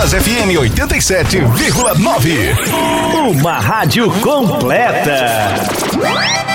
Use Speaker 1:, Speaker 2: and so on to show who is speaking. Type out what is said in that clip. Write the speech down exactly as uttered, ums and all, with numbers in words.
Speaker 1: Mas F M oitenta e sete vírgula nove.
Speaker 2: Uma rádio completa.